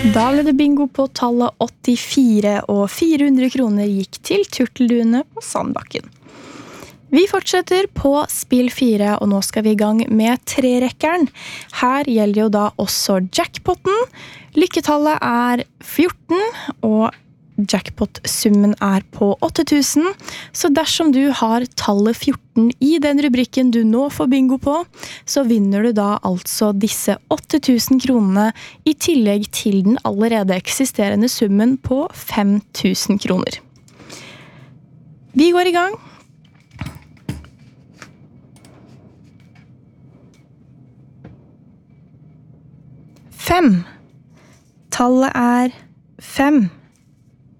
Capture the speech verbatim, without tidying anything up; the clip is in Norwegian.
Da ble det bingo på tallet åttifire, og fire hundre kroner gikk til turtelduene på Sandbakken. Vi fortsetter på spill fire, og nå skal vi i gang med trerekkeren. Her gjelder jo da også jackpotten. Lykketallet er fjorten, og jackpot-summen er på åtte tusen. Så dersom du har tallet fjorten i den rubrikken du nå får bingo på, så vinner du da altså disse åtte tusen kronene i tillegg til den allerede eksisterende summen på fem tusen kroner. Vi går i gang. Fem. Tallet er fem.